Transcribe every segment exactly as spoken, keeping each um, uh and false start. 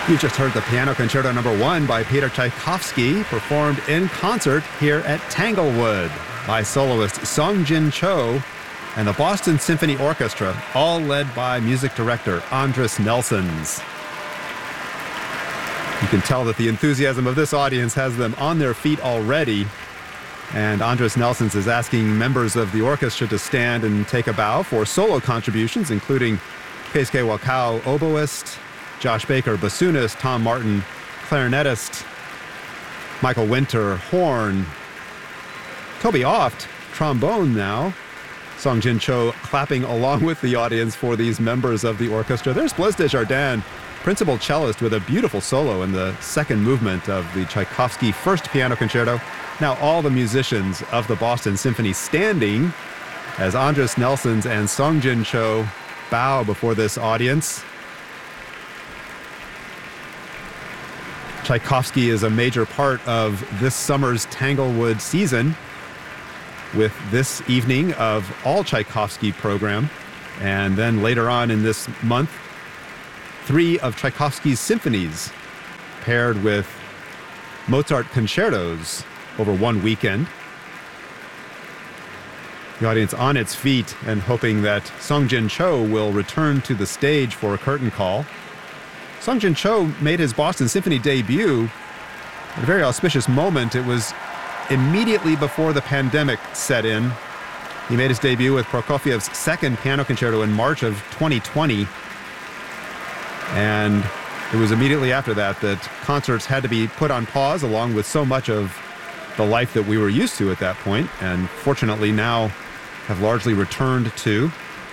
You just heard the Piano Concerto Number One by Peter Tchaikovsky, performed in concert here at Tanglewood by soloist Song Jin Cho and the Boston Symphony Orchestra, all led by music director Andris Nelsons. You can tell that the enthusiasm of this audience has them on their feet already, and Andris Nelsons is asking members of the orchestra to stand and take a bow for solo contributions, including Keisuke Wakao, oboist, Josh Baker, bassoonist, Tom Martin, clarinetist, Michael Winter, horn, Toby Oft, trombone now, Song Jin Cho clapping along with the audience for these members of the orchestra. There's Blaise Desjardins, principal cellist, with a beautiful solo in the second movement of the Tchaikovsky First Piano Concerto. Now all the musicians of the Boston Symphony standing as Andris Nelsons and Song Jin Cho bow before this audience. Tchaikovsky is a major part of this summer's Tanglewood season, with this evening of all Tchaikovsky program. And then later on in this month, three of Tchaikovsky's symphonies paired with Mozart concertos over one weekend. The audience on its feet and hoping that Song Jin Cho will return to the stage for a curtain call. Song Jin Cho made his Boston Symphony debut at a very auspicious moment. It was immediately before the pandemic set in. He made his debut with Prokofiev's second piano concerto in March of twenty twenty. And it was immediately after that that concerts had to be put on pause, along with so much of the life that we were used to at that point, and fortunately now have largely returned to.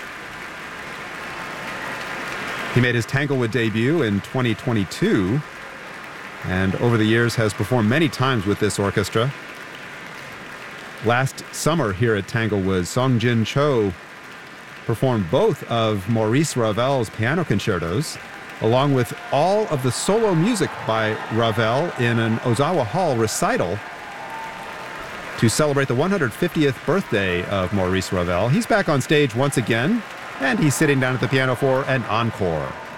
He made his Tanglewood debut in twenty twenty-two, and over the years has performed many times with this orchestra. Last summer here at Tanglewood, Song Jin Cho performed both of Maurice Ravel's piano concertos, along with all of the solo music by Ravel in an Ozawa Hall recital to celebrate the one hundred fiftieth birthday of Maurice Ravel. He's back on stage once again, and he's sitting down at the piano for an encore.